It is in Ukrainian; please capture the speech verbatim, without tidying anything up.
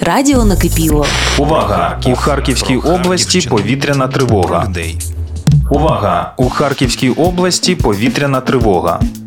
Радіо накипіло. Увага! У Харківській області повітряна тривога. Увага! У Харківській області повітряна тривога.